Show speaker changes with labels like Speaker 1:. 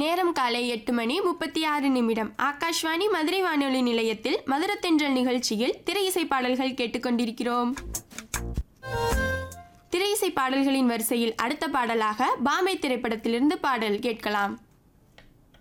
Speaker 1: நேரம் காலை 8:36. ஆகாஷ்வாணி மதுரை வானொலி நிலையத்தில் மதுரத்தென்றல் நிகழ்ச்சியில் திரை இசை பாடல்கள் கேட்டுக்கொண்டிருக்கிறோம். திரை இசை பாடல்களின் வரிசையில் அடுத்த பாடலாக பாம்பே திரைப்படத்திலிருந்து பாடல் கேட்கலாம்.